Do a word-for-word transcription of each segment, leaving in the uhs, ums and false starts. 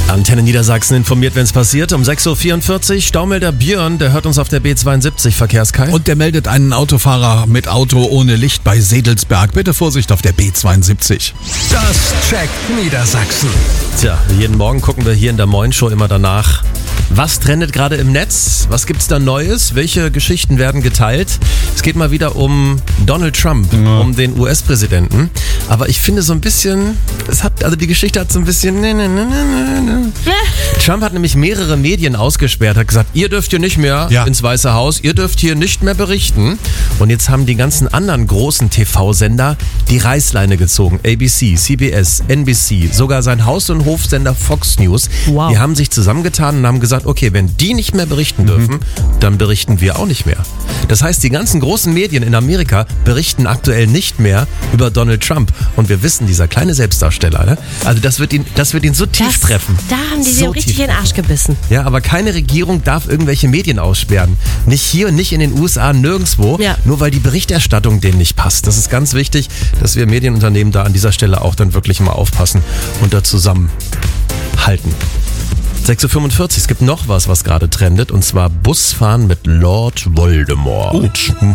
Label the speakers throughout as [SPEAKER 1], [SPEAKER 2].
[SPEAKER 1] Antenne Niedersachsen informiert, wenn es passiert. Um sechs Uhr vierundvierzig, Staumelder Björn, der hört uns auf der B zweiundsiebzig, Verkehrskai.
[SPEAKER 2] Und der meldet einen Autofahrer mit Auto ohne Licht bei Sedelsberg. Bitte Vorsicht auf der B zweiundsiebzig.
[SPEAKER 3] Das checkt Niedersachsen.
[SPEAKER 1] Tja, jeden Morgen gucken wir hier in der Moin Show immer danach, was trendet gerade im Netz, was gibt's da Neues, welche Geschichten werden geteilt. Es geht mal wieder um Donald Trump, ja. um den U S-Präsidenten. Aber ich finde so ein bisschen, es hat, also die Geschichte hat so ein bisschen... Ne, ne, ne, ne, ne. Trump hat nämlich mehrere Medien ausgesperrt, hat gesagt, ihr dürft hier nicht mehr ja. ins Weiße Haus, ihr dürft hier nicht mehr berichten. Und jetzt haben die ganzen anderen großen T V-Sender die Reißleine gezogen. A B C, C B S, N B C, sogar sein Haus- und Hofsender Fox News. Wow. Die haben sich zusammengetan und haben gesagt, okay, wenn die nicht mehr berichten dürfen, mhm. dann berichten wir auch nicht mehr. Das heißt, die ganzen großen Medien in Amerika berichten aktuell nicht mehr über Donald Trump. Und wir wissen, dieser kleine Selbstdarsteller, ne? Also das wird ihn, das wird ihn so tief
[SPEAKER 4] das,
[SPEAKER 1] treffen.
[SPEAKER 4] Da haben die
[SPEAKER 1] so
[SPEAKER 4] so richtig in den Arsch gebissen.
[SPEAKER 1] Ja, aber keine Regierung darf irgendwelche Medien aussperren. Nicht hier und nicht in den U S A, nirgendwo. Ja. Nur weil die Berichterstattung denen nicht passt. Das ist ganz wichtig, dass wir Medienunternehmen da an dieser Stelle auch dann wirklich mal aufpassen und da zusammenhalten. sechs Uhr fünfundvierzig, es gibt noch was, was gerade trendet, und zwar Busfahren mit Lord Voldemort.
[SPEAKER 2] Oh.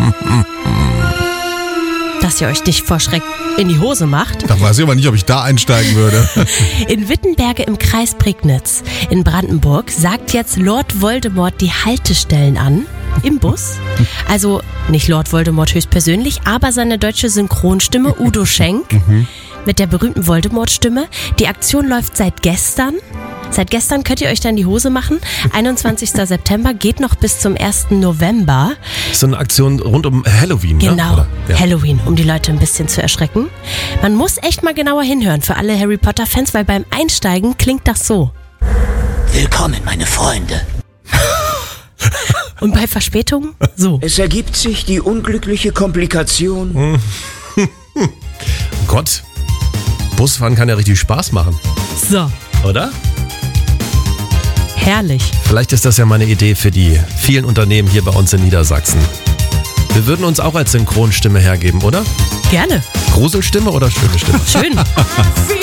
[SPEAKER 4] Dass ihr euch nicht vor Schreck in die Hose macht.
[SPEAKER 2] Da weiß ich aber nicht, ob ich da einsteigen würde.
[SPEAKER 4] In Wittenberge im Kreis Prignitz in Brandenburg sagt jetzt Lord Voldemort die Haltestellen an im Bus. Also nicht Lord Voldemort höchstpersönlich, aber seine deutsche Synchronstimme Udo Schenk mhm. mit der berühmten Voldemort-Stimme. Die Aktion läuft seit gestern. Seit gestern könnt ihr euch dann die Hose machen. einundzwanzigster September geht noch bis zum ersten November.
[SPEAKER 1] So eine Aktion rund um Halloween,
[SPEAKER 4] genau,
[SPEAKER 1] ne? Genau,
[SPEAKER 4] ja. Halloween, um die Leute ein bisschen zu erschrecken. Man muss echt mal genauer hinhören für alle Harry Potter-Fans, weil beim Einsteigen klingt das so.
[SPEAKER 5] Willkommen, meine Freunde.
[SPEAKER 4] Und bei Verspätung so.
[SPEAKER 5] Es ergibt sich die unglückliche Komplikation.
[SPEAKER 1] Oh Gott, Busfahren kann ja richtig Spaß machen.
[SPEAKER 4] So.
[SPEAKER 1] Oder?
[SPEAKER 4] Herrlich.
[SPEAKER 1] Vielleicht ist das ja mal eine Idee für die vielen Unternehmen hier bei uns in Niedersachsen. Wir würden uns auch als Synchronstimme hergeben, oder?
[SPEAKER 4] Gerne.
[SPEAKER 1] Gruselstimme oder schöne Stimme?
[SPEAKER 4] Schön.